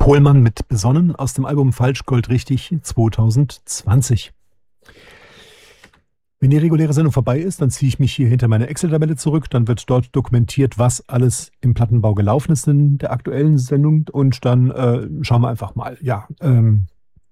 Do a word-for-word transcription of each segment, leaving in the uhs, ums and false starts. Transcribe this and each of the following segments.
Pohlmann mit Besonnen aus dem Album Falsch Gold richtig zwanzig zwanzig. Wenn die reguläre Sendung vorbei ist, dann ziehe ich mich hier hinter meine Excel-Tabelle zurück. Dann wird dort dokumentiert, was alles im Plattenbau gelaufen ist in der aktuellen Sendung. Und dann äh, schauen wir einfach mal. Ja, ähm,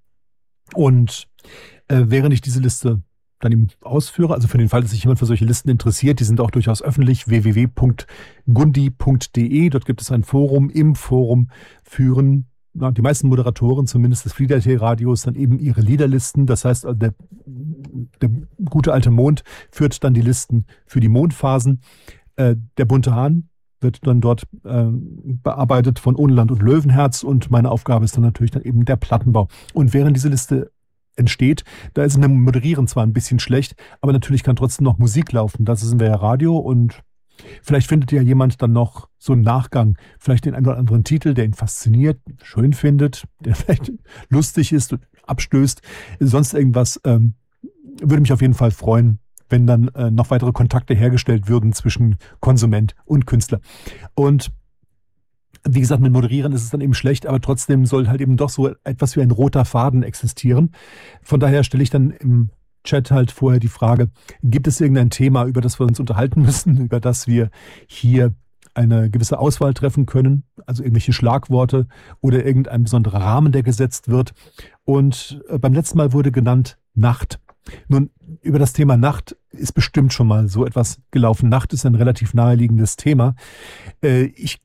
und äh, während ich diese Liste dann eben ausführe, also für den Fall, dass sich jemand für solche Listen interessiert, die sind auch durchaus öffentlich, w w w punkt gundi punkt d e. Dort gibt es ein Forum. Im Forum führen na, die meisten Moderatoren, zumindest des Flieder-T-Radios, dann eben ihre Liederlisten. Das heißt, der, der gute alte Mond führt dann die Listen für die Mondphasen. Äh, der bunte Hahn wird dann dort äh, bearbeitet von Ohne Land und Löwenherz, und meine Aufgabe ist dann natürlich dann eben der Plattenbau. Und während diese Liste entsteht, da ist ein Moderieren zwar ein bisschen schlecht, aber natürlich kann trotzdem noch Musik laufen. Das sind wir ja Radio, und vielleicht findet ja jemand dann noch so im Nachgang vielleicht den einen oder anderen Titel, der ihn fasziniert, schön findet, der vielleicht lustig ist und abstößt, sonst irgendwas. Ähm, würde mich auf jeden Fall freuen, wenn dann äh, noch weitere Kontakte hergestellt würden zwischen Konsument und Künstler. Und wie gesagt, mit Moderieren ist es dann eben schlecht, aber trotzdem soll halt eben doch so etwas wie ein roter Faden existieren. Von daher stelle ich dann im Chat halt vorher die Frage, gibt es irgendein Thema, über das wir uns unterhalten müssen, über das wir hier eine gewisse Auswahl treffen können, also irgendwelche Schlagworte oder irgendein besonderer Rahmen, der gesetzt wird. Und beim letzten Mal wurde genannt Nacht. Nun, über das Thema Nacht ist bestimmt schon mal so etwas gelaufen. Nacht ist ein relativ naheliegendes Thema. Ich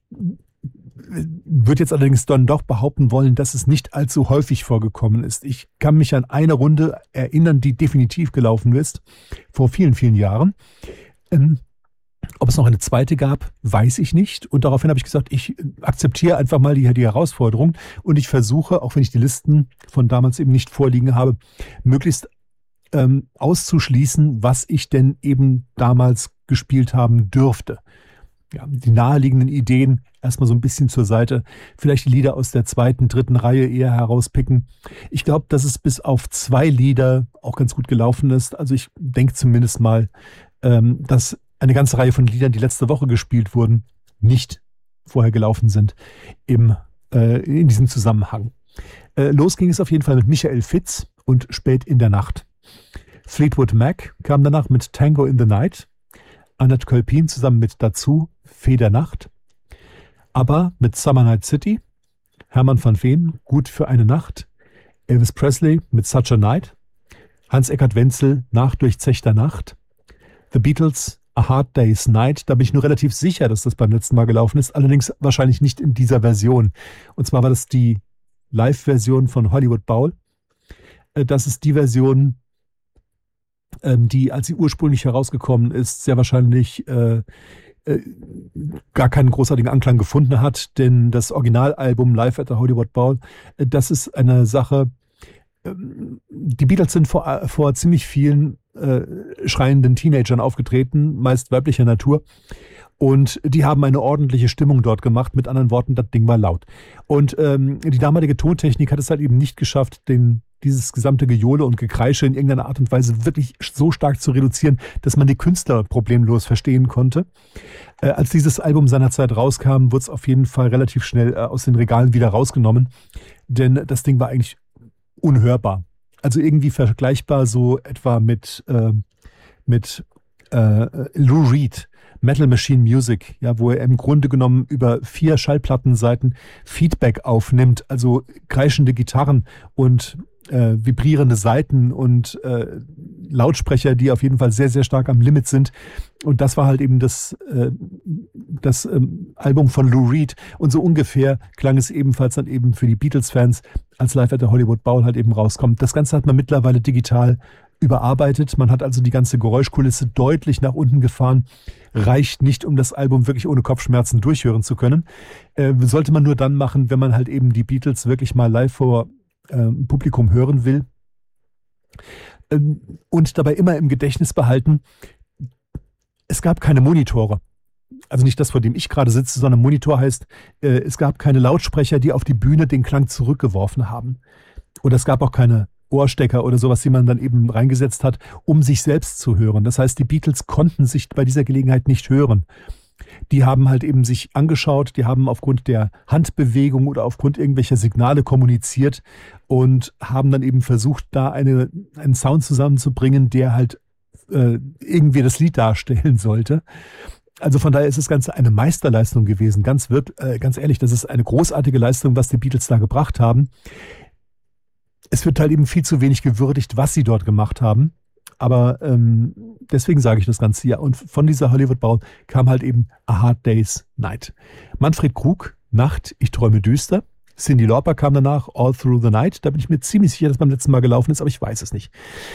würde jetzt allerdings dann doch behaupten wollen, dass es nicht allzu häufig vorgekommen ist. Ich kann mich an eine Runde erinnern, die definitiv gelaufen ist, vor vielen, vielen Jahren. Ähm, ob es noch eine zweite gab, weiß ich nicht. Und daraufhin habe ich gesagt, ich akzeptiere einfach mal die, die Herausforderung, und ich versuche, auch wenn ich die Listen von damals eben nicht vorliegen habe, möglichst ähm, auszuschließen, was ich denn eben damals gespielt haben dürfte. Ja, die naheliegenden Ideen erstmal so ein bisschen zur Seite. Vielleicht die Lieder aus der zweiten, dritten Reihe eher herauspicken. Ich glaube, dass es bis auf zwei Lieder auch ganz gut gelaufen ist. Also ich denke zumindest mal, ähm, dass eine ganze Reihe von Liedern, die letzte Woche gespielt wurden, nicht vorher gelaufen sind im, äh, in diesem Zusammenhang. Äh, los ging es auf jeden Fall mit Michael Fitz und Spät in der Nacht. Fleetwood Mac kam danach mit Tango in the Night. Annette Kölpin zusammen mit Dazu, Fee der Nacht. ABBA mit Summer Night City. Hermann van Veen, Gut für eine Nacht. Elvis Presley mit Such a Night. Hans-Eckart Wenzel, Nach durchzechter Nacht. The Beatles, A Hard Day's Night. Da bin ich nur relativ sicher, dass das beim letzten Mal gelaufen ist. Allerdings wahrscheinlich nicht in dieser Version. Und zwar war das die Live-Version von Hollywood Bowl. Das ist die Version, die, als sie ursprünglich herausgekommen ist, sehr wahrscheinlich äh, äh, gar keinen großartigen Anklang gefunden hat, denn das Originalalbum Live at the Hollywood Bowl, äh, das ist eine Sache, äh, die Beatles sind vor, vor ziemlich vielen äh, schreienden Teenagern aufgetreten, meist weiblicher Natur, und die haben eine ordentliche Stimmung dort gemacht. Mit anderen Worten, das Ding war laut. Und ähm, die damalige Tontechnik hat es halt eben nicht geschafft, den dieses gesamte Gejohle und Gekreische in irgendeiner Art und Weise wirklich so stark zu reduzieren, dass man die Künstler problemlos verstehen konnte. Äh, als dieses Album seinerzeit rauskam, wurde es auf jeden Fall relativ schnell äh, aus den Regalen wieder rausgenommen, denn das Ding war eigentlich unhörbar. Also irgendwie vergleichbar so etwa mit, äh, mit äh, Lou Reed, Metal Machine Music, ja, wo er im Grunde genommen über vier Schallplattenseiten Feedback aufnimmt, also kreischende Gitarren und äh, vibrierende Saiten und äh, Lautsprecher, die auf jeden Fall sehr, sehr stark am Limit sind. Und das war halt eben das, äh, das ähm, Album von Lou Reed. Und so ungefähr klang es ebenfalls dann eben für die Beatles-Fans, als Live at the Hollywood Bowl halt eben rauskommt. Das Ganze hat man mittlerweile digital überarbeitet. Man hat also die ganze Geräuschkulisse deutlich nach unten gefahren. Reicht nicht, um das Album wirklich ohne Kopfschmerzen durchhören zu können. Äh, sollte man nur dann machen, wenn man halt eben die Beatles wirklich mal live vor äh, Publikum hören will. Ähm, und dabei immer im Gedächtnis behalten, es gab keine Monitore. Also nicht das, vor dem ich gerade sitze, sondern Monitor heißt, äh, es gab keine Lautsprecher, die auf die Bühne den Klang zurückgeworfen haben. Oder es gab auch keine Ohrstecker oder sowas, die man dann eben reingesetzt hat, um sich selbst zu hören. Das heißt, die Beatles konnten sich bei dieser Gelegenheit nicht hören. Die haben halt eben sich angeschaut, die haben aufgrund der Handbewegung oder aufgrund irgendwelcher Signale kommuniziert und haben dann eben versucht, da eine, einen Sound zusammenzubringen, der halt äh, irgendwie das Lied darstellen sollte. Also von daher ist das Ganze eine Meisterleistung gewesen. Ganz, wird, äh, ganz ehrlich, das ist eine großartige Leistung, was die Beatles da gebracht haben. Es wird halt eben viel zu wenig gewürdigt, was sie dort gemacht haben. Aber ähm, deswegen sage ich das Ganze ja. Und von dieser Hollywood-Bau kam halt eben A Hard Day's Night. Manfred Krug, Nacht, ich träume düster. Cyndi Lauper kam danach, All Through the Night. Da bin ich mir ziemlich sicher, dass beim letzten Mal gelaufen ist, aber ich weiß es nicht.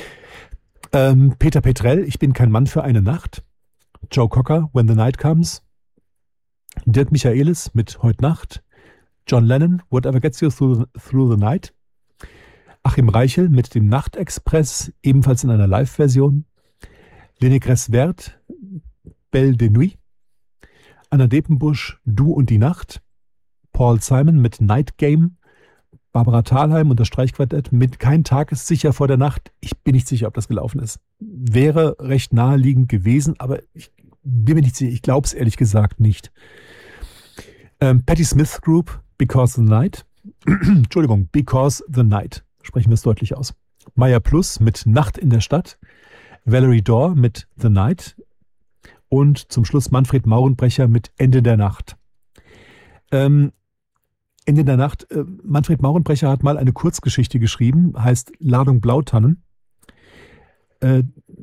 Ähm, Peter Petrell, Ich bin kein Mann für eine Nacht. Joe Cocker, When the Night Comes. Dirk Michaelis mit Heut Nacht. John Lennon, Whatever Gets You Through, through the Night. Achim Reichel mit dem Nachtexpress, ebenfalls in einer Live-Version. Lene Gress-Werth, Belle de Nuit. Anna Depenbusch, Du und die Nacht. Paul Simon mit Night Game. Barbara Thalheim und das Streichquartett mit Kein Tag ist sicher vor der Nacht. Ich bin nicht sicher, ob das gelaufen ist. Wäre recht naheliegend gewesen, aber ich bin mir nicht sicher. Ich glaube es ehrlich gesagt nicht. Ähm, Patti Smith Group, Because the Night. Entschuldigung, Because the Night. Sprechen wir es deutlich aus. Maya Plus mit Nacht in der Stadt. Valerie Dorr mit The Night. Und zum Schluss Manfred Maurenbrecher mit Ende der Nacht. Ähm, Ende der Nacht. Äh, Manfred Maurenbrecher hat mal eine Kurzgeschichte geschrieben, heißt Ladung Blautannen. Äh,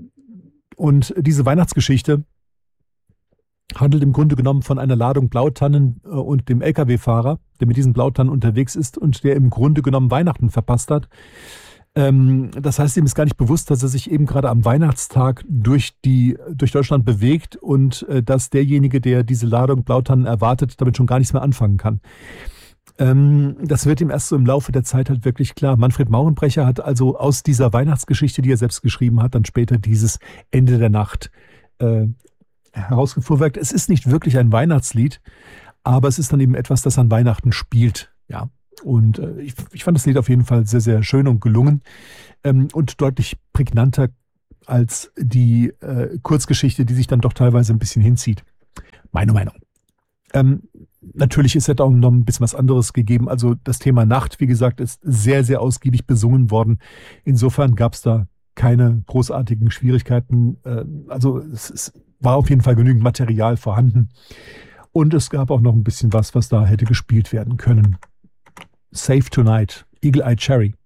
und diese Weihnachtsgeschichte handelt im Grunde genommen von einer Ladung Blautannen äh, und dem L K W-Fahrer, der mit diesen Blautannen unterwegs ist und der im Grunde genommen Weihnachten verpasst hat. Ähm, das heißt, ihm ist gar nicht bewusst, dass er sich eben gerade am Weihnachtstag durch, die, durch Deutschland bewegt und äh, dass derjenige, der diese Ladung Blautannen erwartet, damit schon gar nichts mehr anfangen kann. Ähm, das wird ihm erst so im Laufe der Zeit halt wirklich klar. Manfred Maurenbrecher hat also aus dieser Weihnachtsgeschichte, die er selbst geschrieben hat, dann später dieses Ende der Nacht äh, herausgefuhrwerkt. Es ist nicht wirklich ein Weihnachtslied, aber es ist dann eben etwas, das an Weihnachten spielt. Ja, und äh, ich, ich fand das Lied auf jeden Fall sehr, sehr schön und gelungen ähm, und deutlich prägnanter als die äh, Kurzgeschichte, die sich dann doch teilweise ein bisschen hinzieht. Meine Meinung. Ähm, natürlich ist es auch noch ein bisschen was anderes gegeben. Also das Thema Nacht, wie gesagt, ist sehr, sehr ausgiebig besungen worden. Insofern gab es da keine großartigen Schwierigkeiten. Äh, also es, es war auf jeden Fall genügend Material vorhanden. Und es gab auch noch ein bisschen was, was da hätte gespielt werden können. Save Tonight, Eagle Eye Cherry.